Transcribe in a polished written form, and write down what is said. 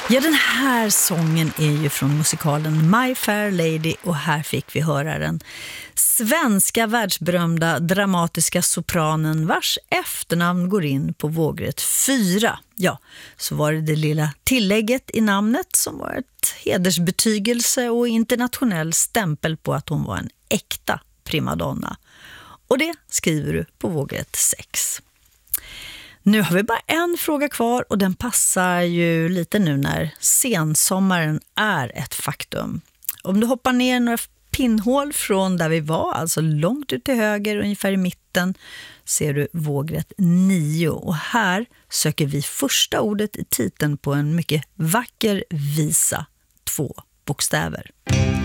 Ja, den här sången är ju från musikalen My Fair Lady och här fick vi höra den svenska världsberömda dramatiska sopranen vars efternamn går in på vågrätt 4. Ja, så var det lilla tillägget i namnet som var ett hedersbetygelse och internationell stämpel på att hon var en äkta primadonna. Och det skriver du på vågrätt 6. Nu har vi bara en fråga kvar och den passar ju lite nu när sensommaren är ett faktum. Om du hoppar ner några pinnhål från där vi var, alltså långt ut till höger, ungefär i mitten, ser du vågrätt 9. Och här söker vi första ordet i titeln på en mycket vacker visa, 2 bokstäver.